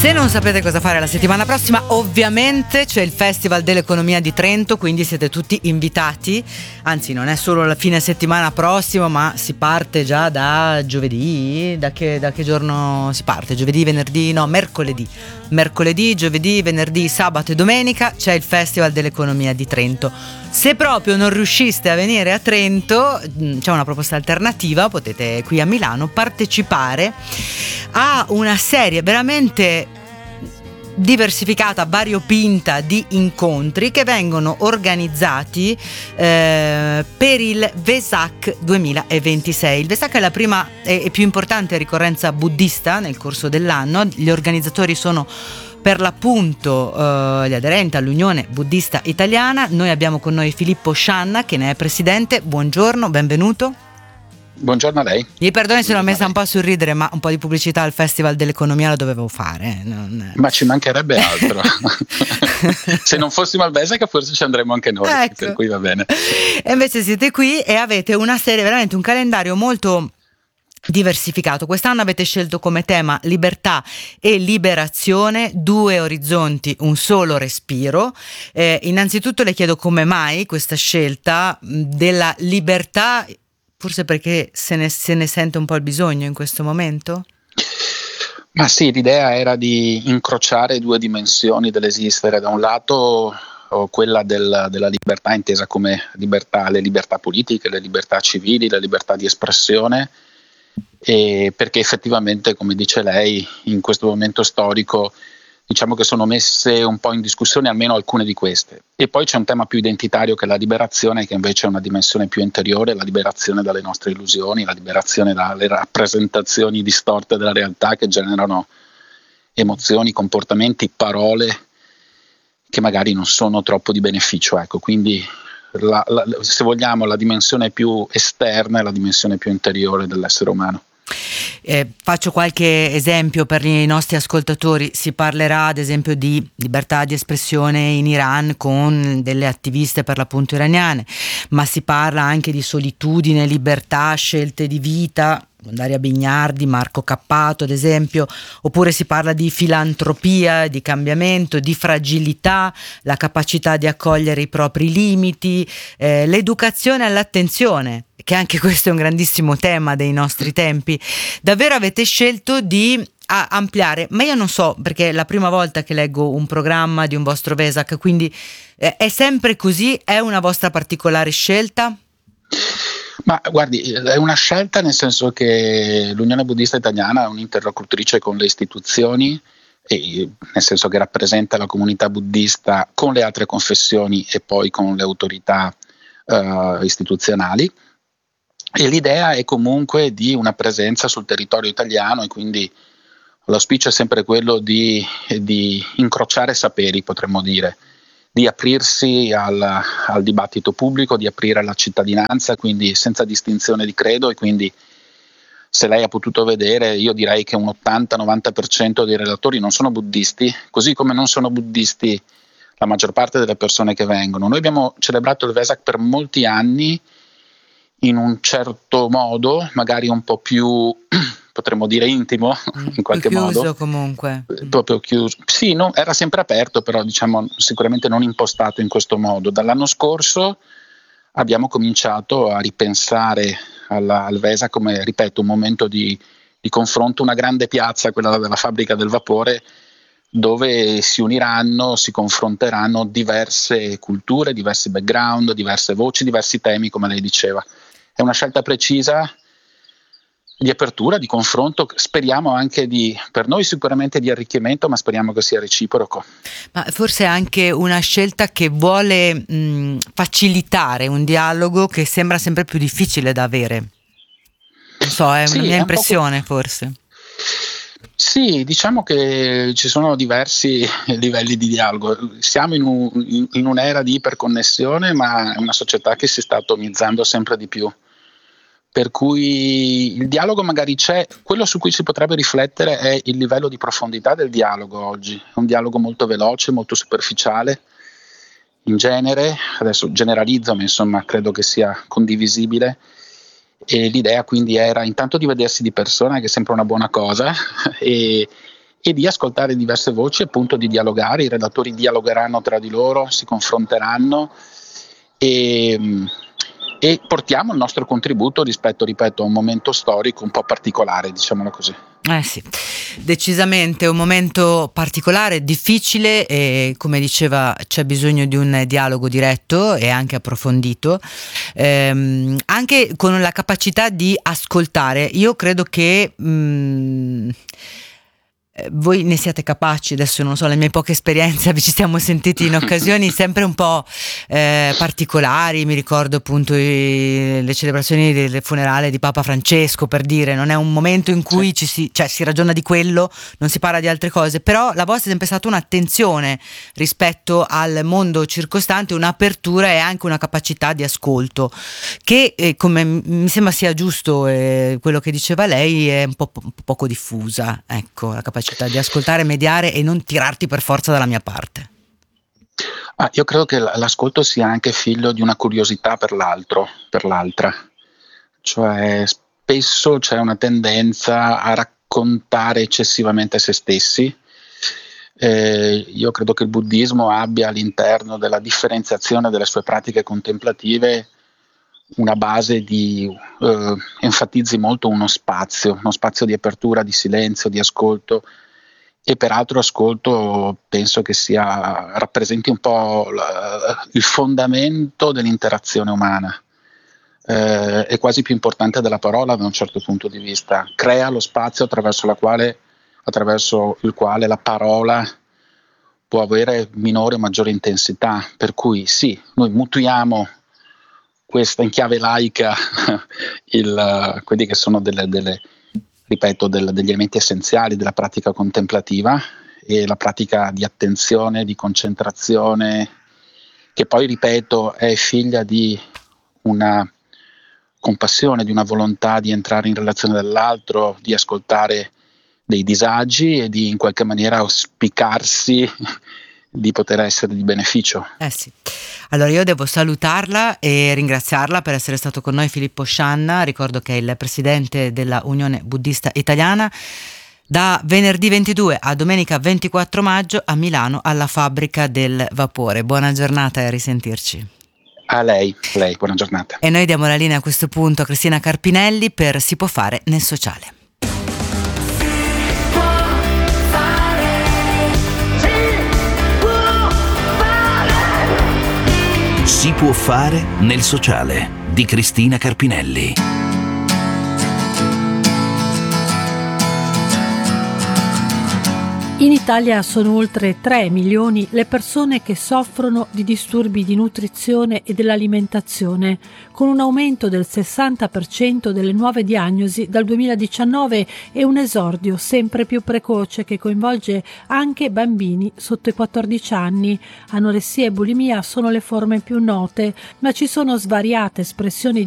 Se non sapete cosa fare la settimana prossima, ovviamente c'è il Festival dell'Economia di Trento, quindi siete tutti invitati. Anzi, non è solo la fine settimana prossima, ma si parte già da giovedì. Da che giorno si parte? Giovedì, venerdì? No, mercoledì. Mercoledì, giovedì, venerdì, sabato e domenica c'è il Festival dell'Economia di Trento. Se proprio non riusciste a venire a Trento, c'è una proposta alternativa, potete qui a Milano partecipare a una serie veramente diversificata, variopinta di incontri che vengono organizzati per il Vesak 2026. Il Vesak è la prima e più importante ricorrenza buddista nel corso dell'anno. Gli organizzatori sono per l'appunto gli aderenti all'Unione Buddista Italiana. Noi abbiamo con noi Filippo Scianna, che ne è presidente. Buongiorno, benvenuto. Buongiorno a lei. Mi perdoni se l'ho messa un po' a sorridere, ma un po' di pubblicità al Festival dell'Economia lo dovevo fare. Ma ci mancherebbe altro. Se non fossimo al Vesak forse ci andremo anche noi, ecco. Per cui va bene. E invece siete qui e avete una serie, veramente un calendario molto diversificato. Quest'anno avete scelto come tema libertà e liberazione, 2 orizzonti, un solo respiro. Innanzitutto le chiedo come mai questa scelta della libertà. Forse perché se ne sente un po' il bisogno in questo momento? Ma sì, l'idea era di incrociare 2 dimensioni dell'esistere. Da un lato quella della libertà intesa come libertà, le libertà politiche, le libertà civili, la libertà di espressione, e perché effettivamente, come dice lei, in questo momento storico diciamo che sono messe un po' in discussione almeno alcune di queste. E poi c'è un tema più identitario che è la liberazione, che invece è una dimensione più interiore, la liberazione dalle nostre illusioni, la liberazione dalle rappresentazioni distorte della realtà che generano emozioni, comportamenti, parole che magari non sono troppo di beneficio. Ecco, quindi se vogliamo la dimensione più esterna è la dimensione più interiore dell'essere umano. Faccio qualche esempio per i nostri ascoltatori. Si parlerà ad esempio di libertà di espressione in Iran con delle attiviste per l'appunto iraniane, ma si parla anche di solitudine, libertà, scelte di vita, Daria Bignardi, Marco Cappato ad esempio, oppure si parla di filantropia, di cambiamento, di fragilità, la capacità di accogliere i propri limiti, l'educazione all'attenzione, che anche questo è un grandissimo tema dei nostri tempi. Davvero avete scelto di ampliare, ma io non so, perché è la prima volta che leggo un programma di un vostro Vesak, quindi è sempre così? È una vostra particolare scelta? Ma guardi, è una scelta nel senso che l'Unione Buddista Italiana è un'interlocutrice con le istituzioni, e nel senso che rappresenta la comunità buddista con le altre confessioni e poi con le autorità istituzionali. E l'idea è comunque di una presenza sul territorio italiano, e quindi l'auspicio è sempre quello di incrociare saperi, potremmo dire, di aprirsi al dibattito pubblico, di aprire alla cittadinanza, quindi senza distinzione di credo. E quindi, se lei ha potuto vedere, io direi che un 80-90% dei relatori non sono buddisti, così come non sono buddisti la maggior parte delle persone che vengono. Noi abbiamo celebrato il Vesak per molti anni in un certo modo, magari un po' più potremmo dire intimo, in qualche chiuso modo. Comunque. Proprio chiuso. Sì, no, era sempre aperto, però diciamo sicuramente non impostato in questo modo. Dall'anno scorso abbiamo cominciato a ripensare al Vesak come, ripeto, un momento di confronto, una grande piazza, quella della fabbrica del vapore, dove si uniranno, si confronteranno diverse culture, diversi background, diverse voci, diversi temi, come lei diceva. È una scelta precisa di apertura, di confronto, speriamo anche per noi sicuramente di arricchimento, ma speriamo che sia reciproco. Ma forse è anche una scelta che vuole facilitare un dialogo che sembra sempre più difficile da avere. Non so, è una mia impressione forse. Sì, diciamo che ci sono diversi livelli di dialogo. Siamo in un'era di iperconnessione, ma è una società che si sta atomizzando sempre di più. Per cui il dialogo magari c'è, quello su cui si potrebbe riflettere è il livello di profondità del dialogo oggi. È un dialogo molto veloce, molto superficiale, in genere, adesso generalizzo, ma insomma credo che sia condivisibile. E l'idea quindi era intanto di vedersi di persona, che è sempre una buona cosa, e e di ascoltare diverse voci, appunto di dialogare. I relatori dialogheranno tra di loro, si confronteranno e portiamo il nostro contributo rispetto, ripeto, a un momento storico un po' particolare, diciamolo così. Sì, decisamente un momento particolare, difficile, e come diceva c'è bisogno di un dialogo diretto e anche approfondito, anche con la capacità di ascoltare. Io credo che voi ne siate capaci. Adesso non so, le mie poche esperienze, ci siamo sentiti in occasioni sempre un po' particolari. Mi ricordo appunto le celebrazioni del funerale di Papa Francesco, per dire. Non è un momento in cui si ragiona di quello, non si parla di altre cose, però la vostra è sempre stata un'attenzione rispetto al mondo circostante, un'apertura e anche una capacità di ascolto che, come mi sembra sia giusto quello che diceva lei, è un po' poco diffusa, ecco, la capacità di ascoltare, mediare e non tirarti per forza dalla mia parte. Io credo che l'ascolto sia anche figlio di una curiosità per l'altro, per l'altra. Cioè spesso c'è una tendenza a raccontare eccessivamente se stessi. Io credo che il buddismo abbia all'interno della differenziazione delle sue pratiche contemplative una base enfatizzi molto uno spazio di apertura, di silenzio, di ascolto, e peraltro ascolto penso che rappresenti un po' il fondamento dell'interazione umana. È quasi più importante della parola da un certo punto di vista, crea lo spazio attraverso il quale la parola può avere minore o maggiore intensità, per cui sì, noi mutuiamo questa in chiave laica quelli che sono degli elementi essenziali della pratica contemplativa, e la pratica di attenzione, di concentrazione, che poi, ripeto, è figlia di una compassione, di una volontà di entrare in relazione dell'altro, di ascoltare dei disagi e di in qualche maniera auspicarsi di poter essere di beneficio. Sì. Allora io devo salutarla e ringraziarla per essere stato con noi, Filippo Scianna. Ricordo che è il presidente della Unione Buddista Italiana. Da venerdì 22 a domenica 24 maggio a Milano alla Fabbrica del Vapore. Buona giornata e a risentirci. A lei, buona giornata. E noi diamo la linea a questo punto a Cristina Carpinelli per Si può fare nel sociale. Si può fare nel sociale di Cristina Carpinelli. In Italia sono oltre 3 milioni le persone che soffrono di disturbi di nutrizione e dell'alimentazione, con un aumento del 60% delle nuove diagnosi dal 2019 e un esordio sempre più precoce che coinvolge anche bambini sotto i 14 anni. Anoressia e bulimia sono le forme più note, ma ci sono svariate espressioni